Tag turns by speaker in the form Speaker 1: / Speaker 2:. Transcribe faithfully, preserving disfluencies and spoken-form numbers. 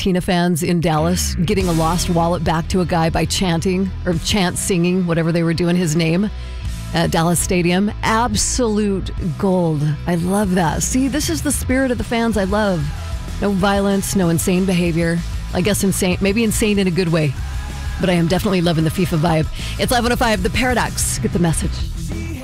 Speaker 1: Argentina fans in Dallas getting a lost wallet back to a guy by chanting or chant singing, whatever they were doing, his name at Dallas Stadium. Absolute gold. I love that. See, this is the spirit of the fans I love. No violence, no insane behavior. I guess insane, maybe insane in a good way. But I am definitely loving the FIFA vibe. It's eleven oh five, The Paradox. Get the message.